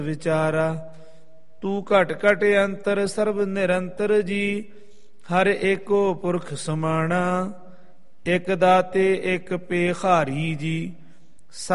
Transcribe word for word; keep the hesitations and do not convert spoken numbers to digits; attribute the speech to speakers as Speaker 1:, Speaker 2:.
Speaker 1: ਵਿਚਾਰਾ। ਤੂੰ ਘਟ ਘਟ ਅੰਤਰ ਸਰਬ ਨਿਰੰਤਰ ਜੀ, ਹਰ ਏਕੋ ਪੁਰਖ ਸਮਾਣਾ। ਇਕ ਦਾਤੇ ਇਕ ਪੇਖਾਰੀ ਜੀ,